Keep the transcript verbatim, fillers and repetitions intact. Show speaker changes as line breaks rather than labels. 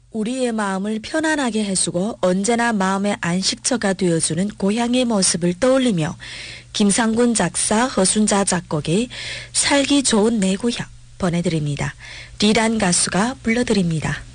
우리의 마음을 편안하게 해주고 언제나 마음의 안식처가 되어주는 고향의 모습을 떠올리며 김상군 작사, 허순자 작곡의 살기 좋은 내 고향 보내드립니다. 리란 가수가 불러드립니다.